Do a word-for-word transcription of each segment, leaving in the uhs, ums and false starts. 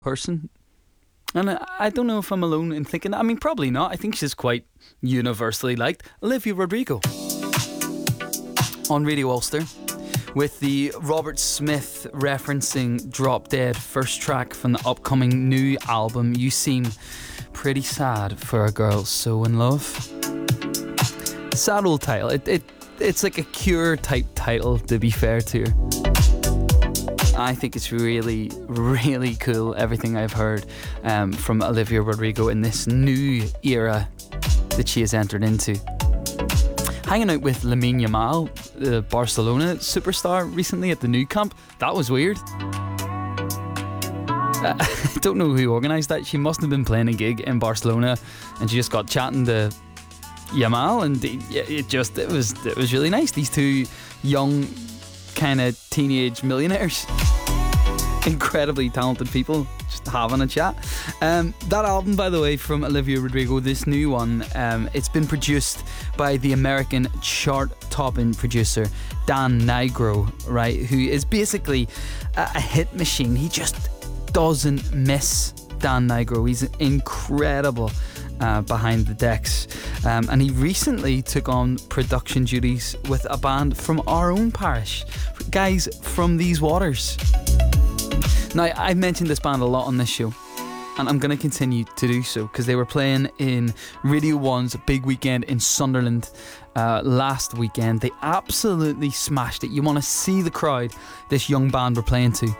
person. And I, I don't know if I'm alone in thinking that. I mean, probably not. I think she's quite universally liked. Olivia Rodrigo on Radio Ulster with the Robert Smith referencing Drop Dead first track from the upcoming new album. You seem pretty sad for a girl so in love. Sad old title. It, it It's like a Cure type title, to be fair to her. I think it's really, really cool, everything I've heard um, from Olivia Rodrigo in this new era that she has entered into. Hanging out with Lamine Yamal, the Barcelona superstar, recently at the Nou Camp. That was weird. Uh, I don't know who organised that. She must have been playing a gig in Barcelona and she just got chatting to Yamal, and it, it just it was it was really nice. These two young kind of teenage millionaires, incredibly talented people, just having a chat. Um, that album, by the way, from Olivia Rodrigo, this new one, um, it's been produced by the American chart-topping producer Dan Nigro, right? Who is basically a, a hit machine. He just doesn't miss. Dan Nigro, he's incredible uh, behind the decks, um, and he recently took on production duties with a band from our own parish, guys from these waters. Now, I've mentioned this band a lot on this show, and I'm going to continue to do so because they were playing in Radio one's big weekend in Sunderland uh, last weekend. They absolutely smashed it. You want to see the crowd this young band were playing to.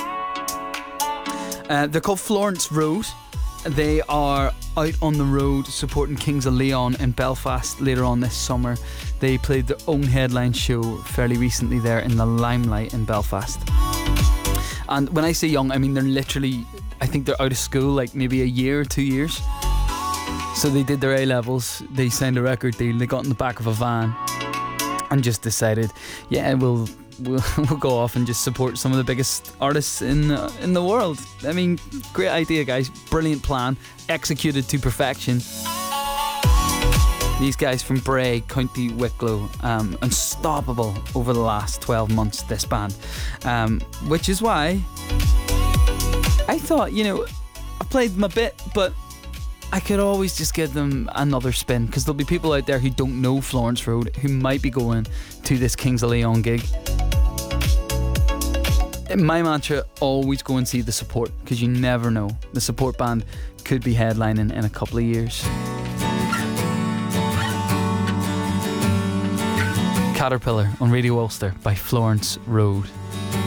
Uh, they're called Florence Road. They are out on the road supporting Kings of Leon in Belfast later on this summer. They played their own headline show fairly recently there in the Limelight in Belfast. And when I say young, I mean they're literally, I think they're out of school like maybe a year or two years. So they did their A-levels, they signed a record deal, they got in the back of a van and just decided, yeah, we'll We'll, we'll go off and just support some of the biggest artists in uh, in the world. I mean, great idea, guys. Brilliant plan, executed to perfection. These guys from Bray, County Wicklow, um, unstoppable over the last twelve months, this band. Um, which is why I thought, you know, I played them a bit, but I could always just give them another spin, because there'll be people out there who don't know Florence Road who might be going to this Kings of Leon gig. My mantra, always go and see the support, because you never know. The support band could be headlining in a couple of years. Caterpillar on Radio Ulster by Florence Road.